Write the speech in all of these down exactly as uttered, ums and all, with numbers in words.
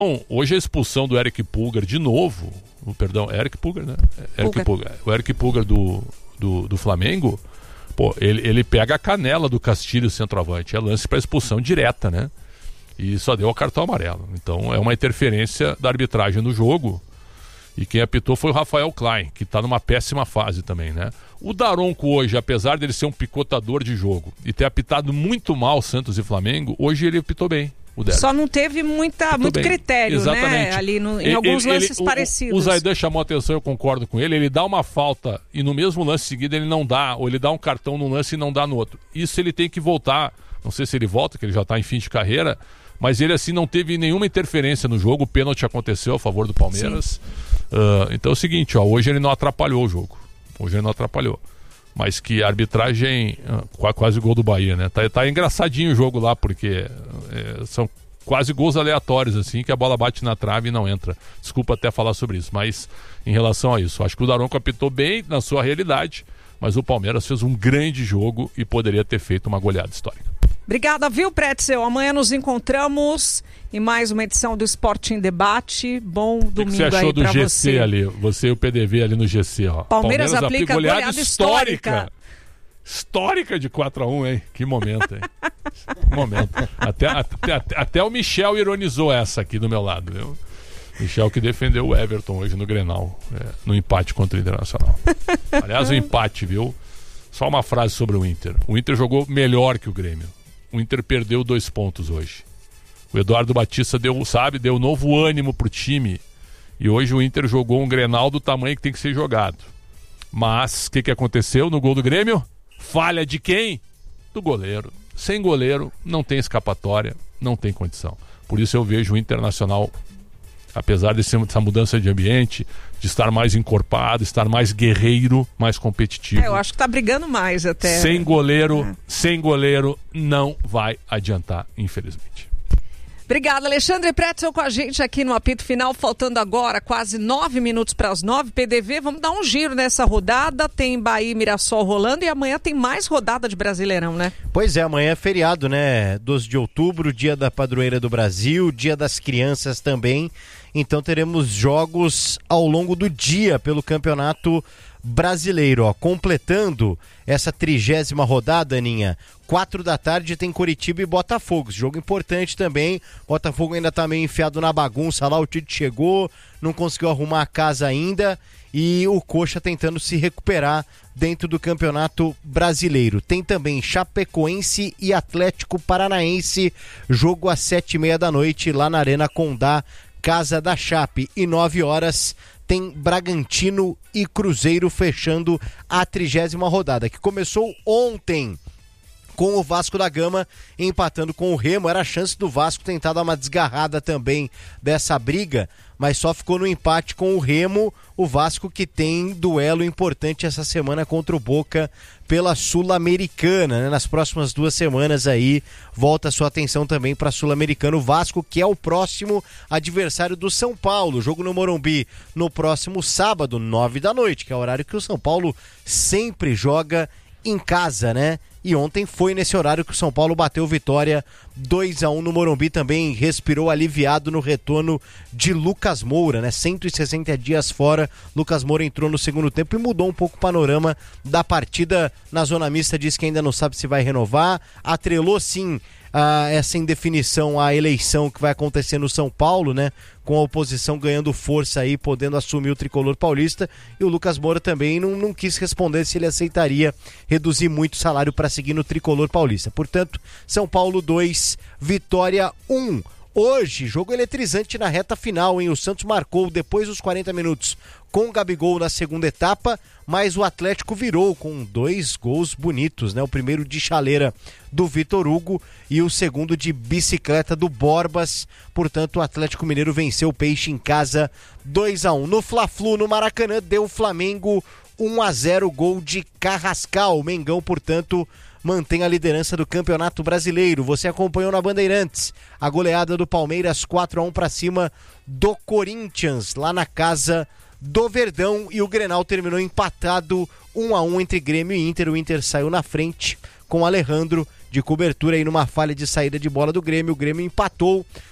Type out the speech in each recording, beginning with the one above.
Bom, hoje a expulsão do Eric Pulgar de novo, o, perdão, Eric Pulgar, né? Eric Pulgar. O Eric Pulgar do, do, do Flamengo, pô, ele, ele pega a canela do Castilho, centroavante, é lance para expulsão direta, né? E só deu o cartão amarelo. Então é uma interferência da arbitragem no jogo. E quem apitou foi o Rafael Klein, que está numa péssima fase também, né? O Daronco hoje, apesar dele ser um picotador de jogo e ter apitado muito mal Santos e Flamengo, hoje ele apitou bem. Só não teve muita, muito bem. critério, Exatamente. né? Ali no, em ele, alguns ele, lances ele, parecidos. O, o Zaidan chamou a atenção, eu concordo com ele. Ele dá uma falta e no mesmo lance seguido ele não dá, ou ele dá um cartão num lance e não dá no outro. Isso ele tem que voltar. Não sei se ele volta, que ele já está em fim de carreira, mas ele assim não teve nenhuma interferência no jogo. O pênalti aconteceu a favor do Palmeiras. Uh, então é o seguinte, ó, hoje ele não atrapalhou o jogo. Hoje ele não atrapalhou. Mas que a arbitragem, uh, quase gol do Bahia, né? Tá, tá engraçadinho o jogo lá, porque é, são quase gols aleatórios, assim, que a bola bate na trave e não entra. Desculpa até falar sobre isso, mas em relação a isso, acho que o Daronco apitou bem na sua realidade, mas o Palmeiras fez um grande jogo e poderia ter feito uma goleada histórica. Obrigada, viu, Pretzel? Amanhã nos encontramos em mais uma edição do Esporte em Debate. Bom domingo aí pra você. O que você achou do G C você. ali? Você e o P D V ali no G C, ó. Palmeiras, Palmeiras aplica goleada, goleada histórica. histórica. Histórica de quatro a um, hein? Que momento, hein? Que momento. Até, até, até, até o Michel ironizou essa aqui do meu lado, viu? Michel que defendeu o Everton hoje no Grenal, é, no empate contra o Internacional. Aliás, o empate, viu? Só uma frase sobre o Inter. O Inter jogou melhor que o Grêmio. O Inter perdeu dois pontos hoje. O Eduardo Batista deu, sabe, deu novo ânimo pro time. E hoje o Inter jogou um Grenal do tamanho que tem que ser jogado. Mas, o que, que aconteceu no gol do Grêmio? Falha de quem? Do goleiro. Sem goleiro, não tem escapatória, não tem condição. Por isso eu vejo o Internacional, apesar dessa mudança de ambiente, de estar mais encorpado, estar mais guerreiro, mais competitivo. É, eu acho que tá brigando mais até. Sem goleiro, é. sem goleiro, não vai adiantar, infelizmente. Obrigada, Alexandre Pretzel com a gente aqui no apito final, faltando agora quase nove minutos para as nove. P D V, vamos dar um giro nessa rodada. Tem Bahia e Mirassol rolando e amanhã tem mais rodada de Brasileirão, né? Pois é, amanhã é feriado, né? doze de outubro, dia da padroeira do Brasil, dia das crianças também. Então teremos jogos ao longo do dia pelo Campeonato Brasileiro, ó. Completando essa trigésima rodada, Aninha, quatro da tarde tem Coritiba e Botafogo, jogo importante também. Botafogo ainda tá meio enfiado na bagunça lá, o Tite chegou, não conseguiu arrumar a casa ainda, e o Coxa tentando se recuperar dentro do Campeonato Brasileiro. Tem também Chapecoense e Atlético Paranaense, jogo às sete e meia da noite lá na Arena Condá, Casa da Chape, e nove horas tem Bragantino e Cruzeiro fechando a trigésima rodada, que começou ontem com o Vasco da Gama empatando com o Remo. Era a chance do Vasco tentar dar uma desgarrada também dessa briga, mas só ficou no empate com o Remo. O Vasco que tem duelo importante essa semana contra o Boca pela Sul-Americana, né? Nas próximas duas semanas aí volta a sua atenção também para a Sul-Americana. O Vasco que é o próximo adversário do São Paulo, jogo no Morumbi no próximo sábado, nove da noite, que é o horário que o São Paulo sempre joga em casa, né? E ontem foi nesse horário que o São Paulo bateu vitória dois a um no Morumbi, também respirou aliviado no retorno de Lucas Moura, né? cento e sessenta dias fora, Lucas Moura entrou no segundo tempo e mudou um pouco o panorama da partida. Na zona mista diz que ainda não sabe se vai renovar, atrelou sim a essa indefinição à eleição que vai acontecer no São Paulo, né? Com a oposição ganhando força aí, podendo assumir o tricolor paulista, e o Lucas Moura também não, não quis responder se ele aceitaria reduzir muito o salário para seguir no tricolor paulista. Portanto, São Paulo dois, Vitória um. Hoje, jogo eletrizante na reta final, hein? O Santos marcou depois dos quarenta minutos com o Gabigol na segunda etapa, mas o Atlético virou com dois gols bonitos, né? O primeiro de chaleira do Vitor Hugo e o segundo de bicicleta do Borbas. Portanto, o Atlético Mineiro venceu o Peixe em casa dois a um. No Fla-Flu, no Maracanã, deu o Flamengo um a zero, gol de Carrascal. O Mengão, portanto, mantém a liderança do Campeonato Brasileiro. Você acompanhou na Bandeirantes a goleada do Palmeiras quatro a um para cima do Corinthians, lá na casa do Verdão, e o Grenal terminou empatado um a um entre Grêmio e Inter. O Inter saiu na frente com o Alejandro de cobertura aí numa falha de saída de bola do Grêmio. O Grêmio empatou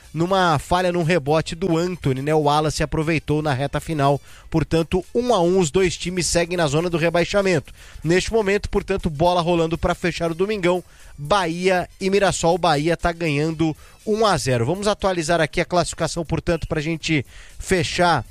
numa falha num rebote do Antony, né? O Wallace aproveitou na reta final, portanto, um a um, os dois times seguem na zona do rebaixamento. Neste momento, portanto, bola rolando para fechar o domingão, Bahia e Mirassol. O Bahia está ganhando um a zero. Vamos atualizar aqui a classificação, portanto, para a gente fechar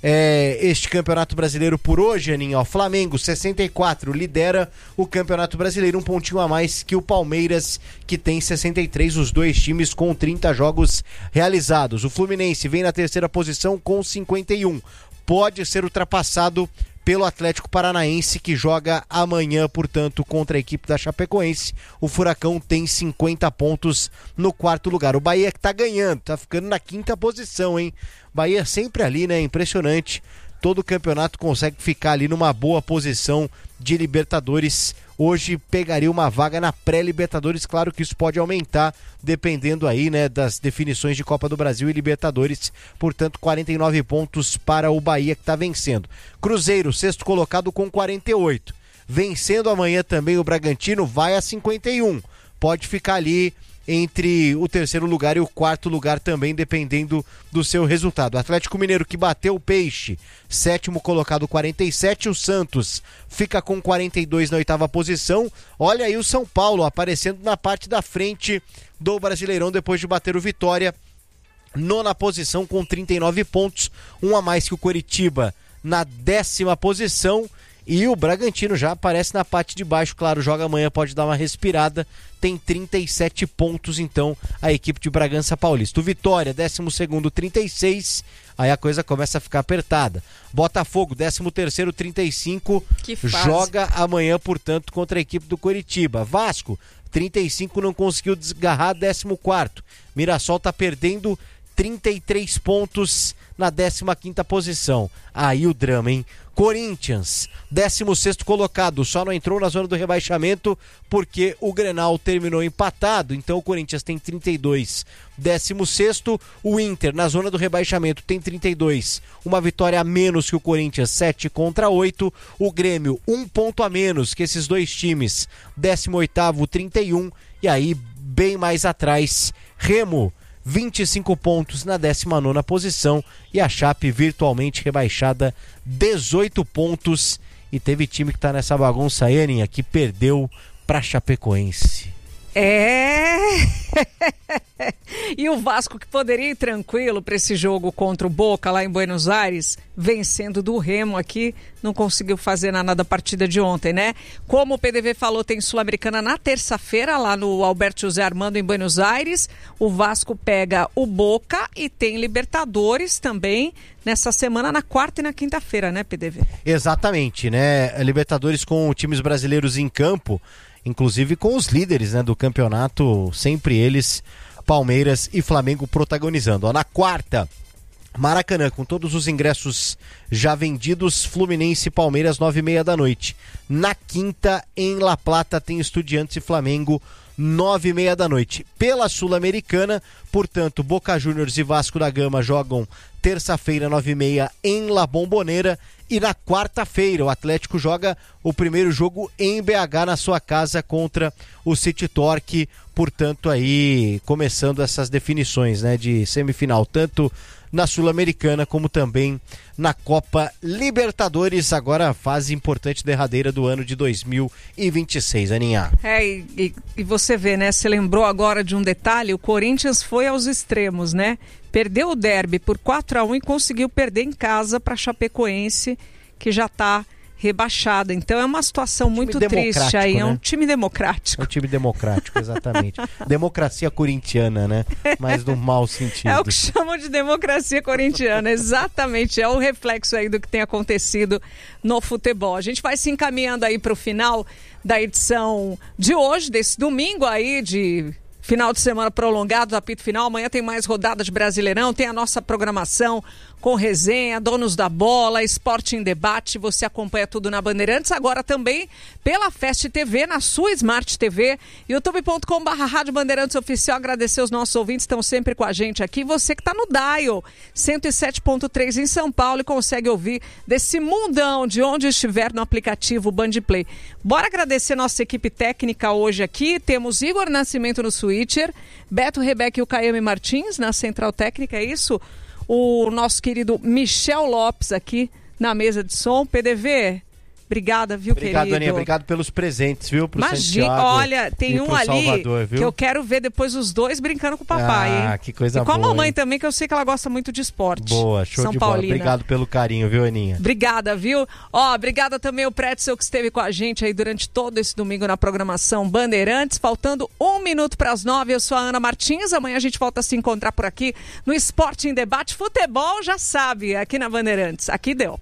É, este Campeonato Brasileiro por hoje, Aninho. Ó, Flamengo, sessenta e quatro, lidera o Campeonato Brasileiro, um pontinho a mais que o Palmeiras, que tem sessenta e três, os dois times com trinta jogos realizados. O Fluminense vem na terceira posição com cinquenta e um, pode ser ultrapassado pelo Atlético Paranaense, que joga amanhã, portanto, contra a equipe da Chapecoense. O Furacão tem cinquenta pontos no quarto lugar. O Bahia que tá ganhando, tá ficando na quinta posição, hein? Bahia sempre ali, né? Impressionante. Todo o campeonato consegue ficar ali numa boa posição de Libertadores. Hoje pegaria uma vaga na pré-Libertadores. Claro que isso pode aumentar, dependendo aí, né, das definições de Copa do Brasil e Libertadores. Portanto, quarenta e nove pontos para o Bahia, que está vencendo. Cruzeiro, sexto colocado com quarenta e oito. Vencendo amanhã também o Bragantino, vai a cinquenta e um. Pode ficar ali entre o terceiro lugar e o quarto lugar também, dependendo do seu resultado. O Atlético Mineiro, que bateu o Peixe, sétimo colocado, quarenta e sete. O Santos fica com quarenta e dois na oitava posição. Olha aí o São Paulo aparecendo na parte da frente do Brasileirão depois de bater o Vitória, nona posição com trinta e nove pontos, um a mais que o Coritiba na décima posição. E o Bragantino já aparece na parte de baixo, claro, joga amanhã, pode dar uma respirada, tem trinta e sete pontos, então, a equipe de Bragança Paulista. O Vitória, décimo segundo, trinta e seis, aí a coisa começa a ficar apertada. Botafogo, décimo terceiro, trinta e cinco, joga amanhã, portanto, contra a equipe do Coritiba. Vasco, trinta e cinco, não conseguiu desgarrar, décimo quarto. Mirassol tá perdendo trinta e três pontos na décima quinta posição. Aí o drama, hein? Corinthians, décimo sexto colocado, só não entrou na zona do rebaixamento porque o Grenal terminou empatado, então o Corinthians tem trinta e dois, décimo sexto. O Inter na zona do rebaixamento tem trinta e dois, uma vitória a menos que o Corinthians, sete contra oito. O Grêmio, um ponto a menos que esses dois times, décimo oitavo, trinta e um. E aí, bem mais atrás, Remo, vinte e cinco pontos na décima nona posição, e a Chape virtualmente rebaixada, dezoito pontos. E teve time que tá nessa bagunça aí, Aninha, que perdeu pra Chapecoense. É. E o Vasco, que poderia ir tranquilo para esse jogo contra o Boca lá em Buenos Aires, vencendo do Remo aqui, não conseguiu fazer nada da partida de ontem, né? Como o P D V falou, tem Sul-Americana na terça-feira lá no Alberto José Armando em Buenos Aires. O Vasco pega o Boca e tem Libertadores também nessa semana, na quarta e na quinta-feira, né, P D V? Exatamente, né? Libertadores com times brasileiros em campo, inclusive com os líderes, né, do campeonato, sempre eles, Palmeiras e Flamengo, protagonizando. Ó, na quarta, Maracanã, com todos os ingressos já vendidos, Fluminense e Palmeiras, nove e meia da noite. Na quinta, em La Plata, tem Estudiantes e Flamengo, nove e meia da noite. Pela Sul-Americana, portanto, Boca Juniors e Vasco da Gama jogam terça-feira, nove e meia, em La Bombonera. E na quarta-feira, o Atlético joga o primeiro jogo em B H, na sua casa, contra o City Torque. Portanto, aí, começando essas definições, né, de semifinal, tanto na Sul-Americana como também na Copa Libertadores, agora a fase importante derradeira do ano de dois mil e vinte e seis, Aninha. É, e, e você vê, né, você lembrou agora de um detalhe, o Corinthians foi aos extremos, né? Perdeu o derby por quatro a um e conseguiu perder em casa para Chapecoense, que já está rebaixada. Então é uma situação muito triste aí, né? É um time democrático. É um time democrático, exatamente. Democracia corintiana, né? Mas no mau sentido. É o que chamam de democracia corintiana, exatamente. É o reflexo aí do que tem acontecido no futebol. A gente vai se encaminhando aí para o final da edição de hoje, desse domingo aí de final de semana prolongado do apito final. Amanhã tem mais rodada de Brasileirão, tem a nossa programação com resenha, donos da bola, esporte em debate. Você acompanha tudo na Bandeirantes, agora também pela Fast T V, na sua Smart T V, youtube ponto com barra Rádio Bandeirantes Oficial. Agradecer os nossos ouvintes que estão sempre com a gente aqui. Você que está no Dial cento e sete ponto três em São Paulo e consegue ouvir desse mundão de onde estiver no aplicativo Bandplay. Bora agradecer nossa equipe técnica hoje aqui. Temos Igor Nascimento no Switcher, Beto Rebeca e o Caiame Martins na Central Técnica, é isso? O nosso querido Michel Lopes aqui na mesa de som. P D V, obrigada, viu, Obrigado, querido? Aninha, obrigado pelos presentes, viu? Pro Imagina, Santiago olha, tem e um pro ali Salvador, viu? que eu quero ver depois os dois brincando com o papai, Ah, hein? que coisa e com boa, a mamãe hein? também, que eu sei que ela gosta muito de esporte. Boa, show São de bola. Paulina. Obrigado pelo carinho, viu, Aninha? Obrigada, viu? Ó, obrigada também ao Pretzel que esteve com a gente aí durante todo esse domingo na programação Bandeirantes. Faltando um minuto para as nove, eu sou a Ana Martins. Amanhã a gente volta a se encontrar por aqui no Esporte em Debate. Futebol, já sabe, aqui na Bandeirantes. Aqui deu.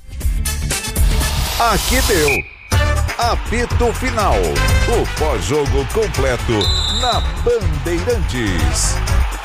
Aqui deu. Apito Final. O pós-jogo completo na Bandeirantes.